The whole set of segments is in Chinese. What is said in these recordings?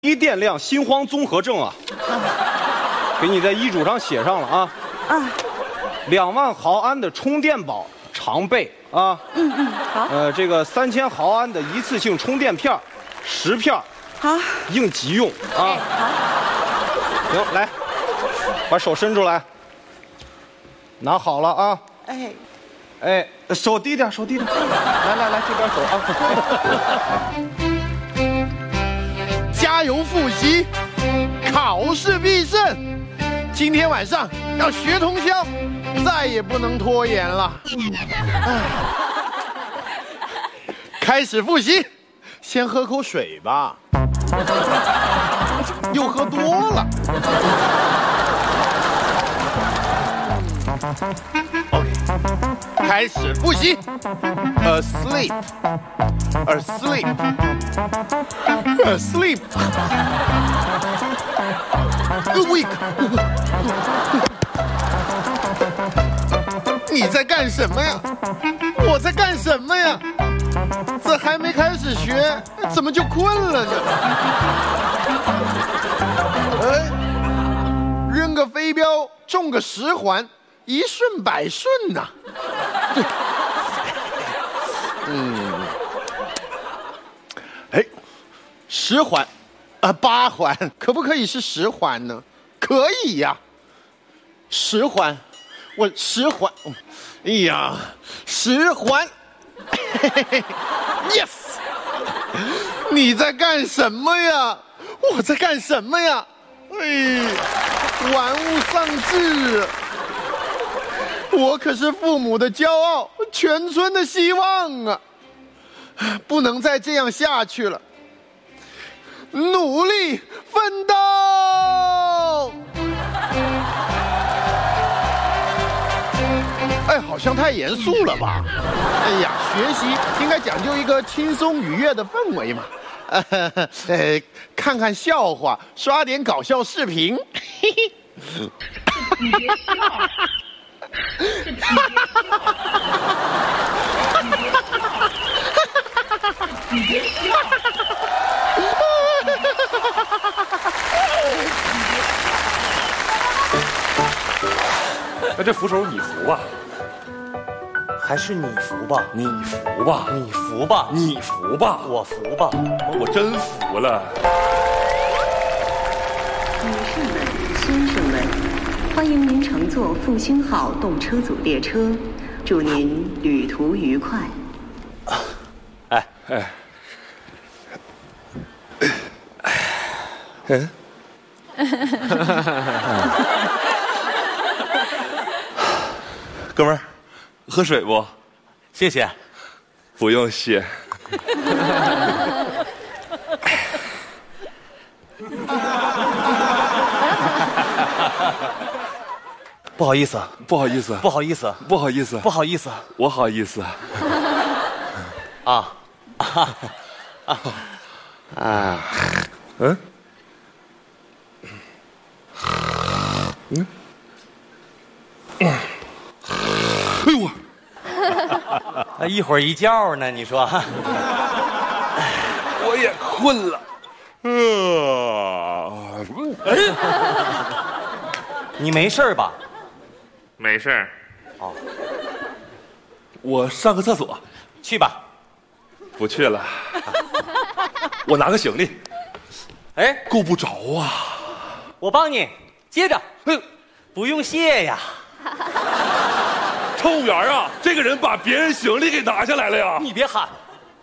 低电量心慌综合症啊，给你在医嘱上写上了啊。2万毫安的充电宝常备啊。好。这个3000毫安的一次性充电片10片。好。应急用啊。好。行，来，把手伸出来。拿好了啊。哎，手低点，手低点。来，这边走啊。 加油复习，考试必胜！今天晚上要学通宵，再也不能拖延了。开始复习，先喝口水吧。又喝多了。OK， 开始复习。Asleep。Awake。你在干什么呀？我在干什么呀？这还没开始学，怎么就困了呢？扔个飞镖，中个10环，一顺百顺呐。10环，8环，可不可以是10环呢？可以呀，10环，我10环，哎呀，10环，yes， 你在干什么呀？我在干什么呀？玩物丧志，我可是父母的骄傲，全村的希望啊！不能再这样下去了。努力奋斗！好像太严肃了吧？学习应该讲究一个轻松愉悦的氛围嘛。看看笑话，刷点搞笑视频。 你别笑。你别笑。 那这扶手你扶吧， 还是你扶吧？ 你扶吧， 你扶吧， 你扶吧， 我扶吧， 我真服了。 女士们、先生们，欢迎您乘坐复兴号动车组列车，祝您旅途愉快。 哥们儿，喝水不？ 谢谢。 不用谢。 不好意思， 不好意思， 不好意思， 不好意思， 不好意思， 我好意思。哎呦我，一会儿一觉呢，你说？ 我也困了。 你没事吧？ 没事。我上个厕所。 去吧。 不去了。我拿个行李。够不着啊。 我帮你接着。不用谢呀。 乘务员啊，这个人把别人行李给拿下来了呀！ 你别喊。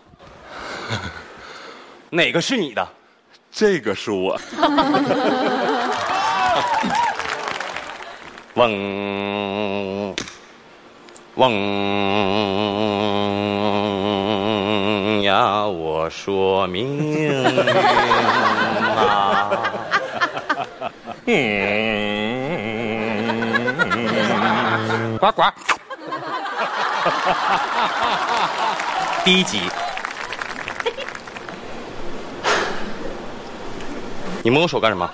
哪个是你的？ 这个是我。 嗡嗡呀，我说命运啊。呱呱。第一集。你摸我手干什么？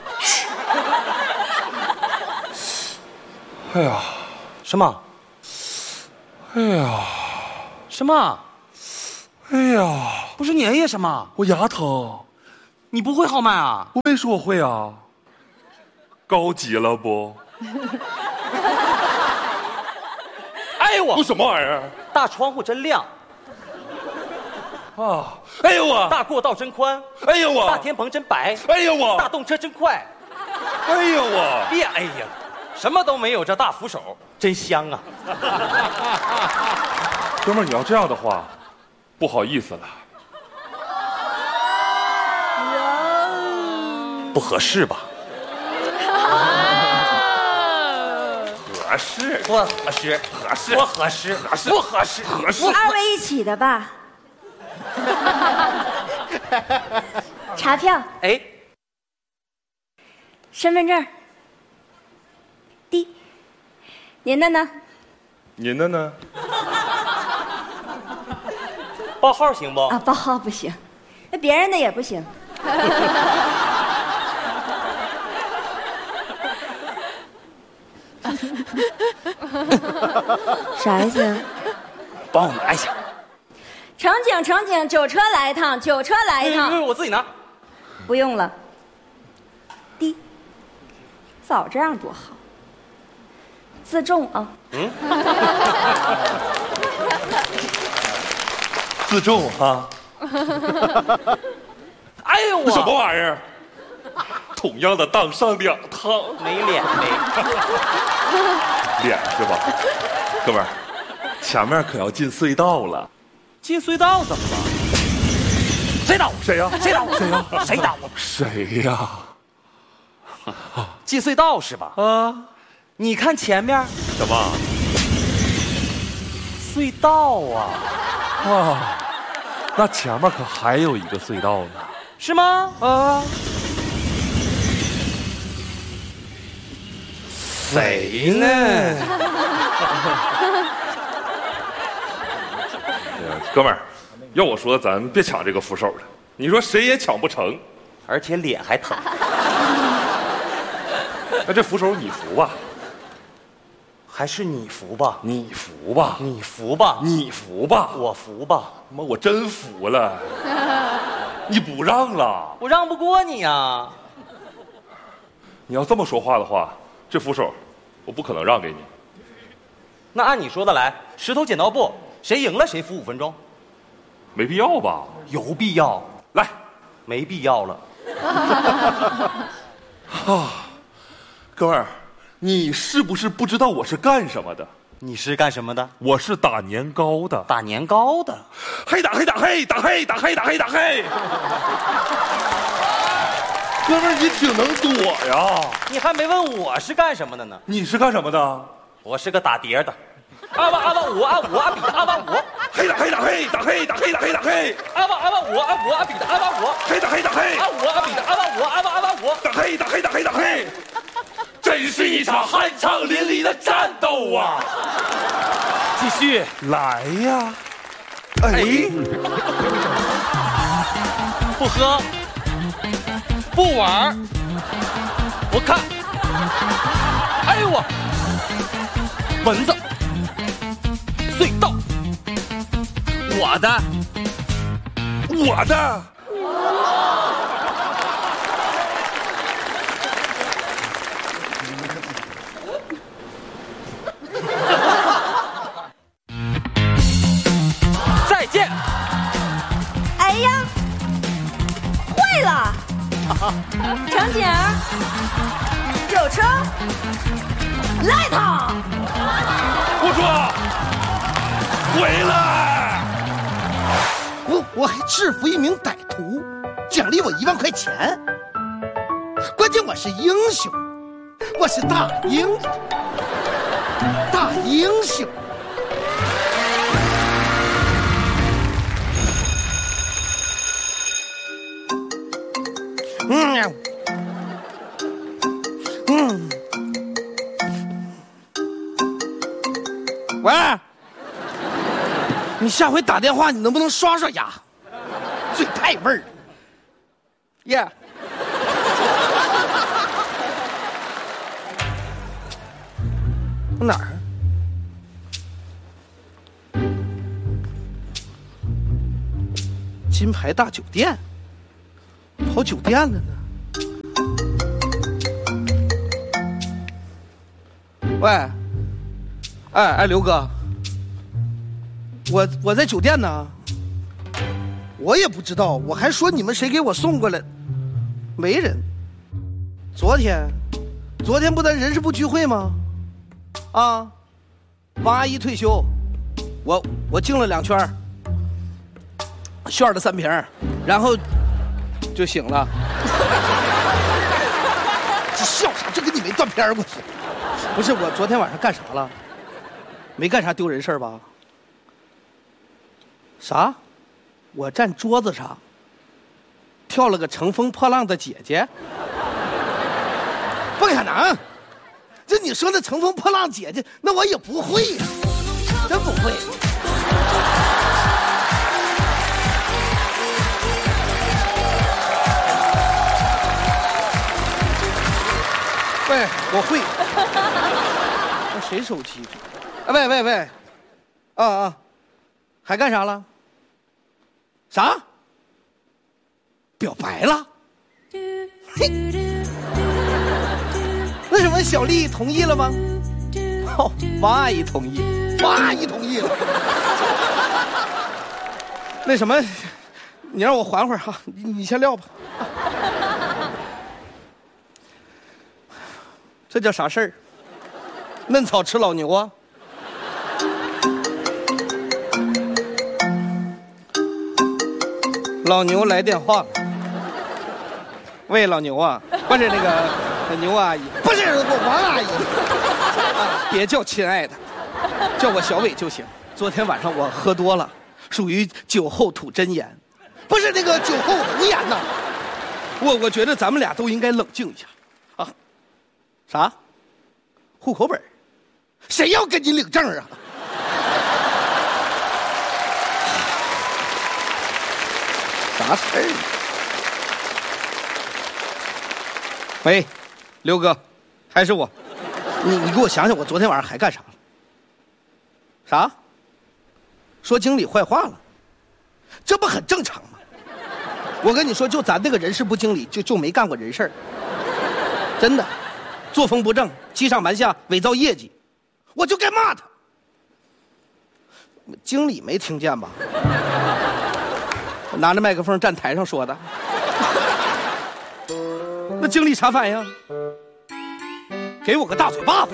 哎呀， 什么？ 哎呀， 什么？ 哎呀， 不是你哎呀什么？ 我牙疼。 你不会号脉啊？ 我没说会啊，高级了不？ 哎呦我！ 什么玩意儿？ 大窗户真亮， 啊！哎呦我！ 大过道真宽， 哎呦我！ 大天棚真白， 哎呦我！ 大动车真快， 哎呦我！ 别哎呀，什么都没有，这大扶手真香啊！ 哥们儿，你要这样的话，不好意思了。 不合适吧？ 合适， 不合适， 合适， 不合适， 合适， 不合适， 合适。 二位一起的吧？查票， 哎， 身份证。D，您的呢？ 您的呢？ 报号行不？ 啊，报号不行，那别人的也不行。啥意思？ 帮我拿一下。 乘警，酒车来一趟，酒车来一趟。 我自己拿。 不用了。D，早这样多好。自重啊。 嗯。 自重啊。 哎呦我！ 什么玩意儿？同样的当上2趟， 没脸没。 脸是吧？哥们儿，前面可要进隧道了。 进隧道怎么了？谁打我？ 谁呀？ 谁打我？ 谁呀？ 谁打我？ 谁呀？ 进隧道是吧？ 啊？ 你看前面什么？ 隧道啊？ 啊，那前面可还有一个隧道呢。 是吗？ 啊？ 谁呢？ 哥们儿，要我说，咱别抢这个扶手了。你说谁也抢不成， 而且脸还疼。 那这扶手你扶吧， 还是你扶吧？ 你扶吧， 你扶吧？ 你扶吧， 我扶吧？ 妈，我真服了。你不让了？ 我让不过你呀。 你要这么说话的话，这扶手我不可能让给你。 那按你说的来，石头剪刀布，谁赢了谁扶5分钟。 没必要吧？ 有必要。 来， 没必要了。 啊，哥们儿，你是不是不知道我是干什么的？ 你是干什么的？ 我是打年糕的。 打年糕的。 嘿打嘿打嘿打嘿打嘿打嘿打嘿。哥们儿，你挺能躲呀！ 你还没问我是干什么的呢？ 你是干什么的？ 我是个打碟的。阿巴阿巴我阿我阿比的阿巴我。 嘿打嘿打嘿打嘿打嘿打嘿打嘿。 阿巴阿巴我阿我阿比的阿巴我。 嘿打嘿打嘿。 阿我阿比的阿巴我阿巴阿巴我。 打嘿打嘿打嘿打嘿。真是一场酣畅淋漓的战斗啊！ 继续来呀！哎， 不喝，不玩，不看。哎呦我！蚊子，隧道，我的， 我的。 再见。 哎呀，会了。乘警，酒车，来一趟。 不说，回来。 我还制服一名歹徒，奖励我1万块钱。关键我是英雄，我是大英雄。喂，你下回打电话你能不能刷刷牙？嘴太味儿了。耶、哪儿？金牌大酒店。 跑酒店了呢。喂，哎，刘哥，我在酒店呢，我也不知道，我还说你们谁给我送过来，没人。昨天不咱人事部聚会吗？啊，王阿姨退休，我敬了2圈，炫了3瓶，然后就醒了。这笑啥？这跟你没断片过去。不是，我昨天晚上干啥了？没干啥丢人事儿吧？啥？我站桌子上跳了个乘风破浪的姐姐？不可能！这你说的乘风破浪姐姐，那我也不会呀，真不会。喂，我会。那谁手机？喂，还干啥了？啥？表白了？嘿，那什么，小丽同意了吗？哦，王阿姨同意，王阿姨同意了。那什么，你让我缓会儿哈，你先撂吧。这叫啥事儿？嫩草吃老牛啊！老牛来电话了。喂，老牛啊，不是那个牛阿姨，不是我王阿姨，别叫亲爱的，叫我小伟就行。昨天晚上我喝多了，属于酒后吐真言，不是那个酒后胡言呐。我觉得咱们俩都应该冷静一下啊。啥？户口本？谁要跟你领证啊？啥事儿？喂，刘哥，还是我。你给我想想，我昨天晚上还干啥了？啥？说经理坏话了？这不很正常吗？我跟你说，就咱那个人事部经理就没干过人事儿，真的，作风不正，欺上瞒下，伪造业绩，我就该骂他。经理没听见吧？我拿着麦克风站台上说的。那经理啥反应？给我个大嘴巴子，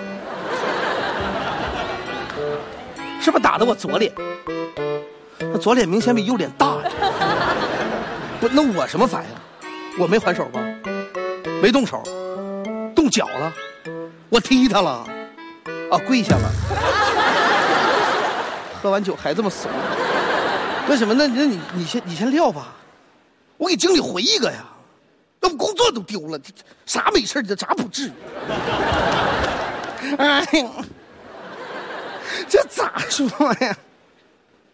是不是打的我左脸？那左脸明显比右脸大呀。不，那我什么反应？我没还手吧？没动手，动脚了，我踢他了，啊，跪下了。喝完酒还这么怂？为什么？那你先撂吧，我给经理回一个呀，要不工作都丢了。啥没事，这啥不至于？哎呀，这咋说呀？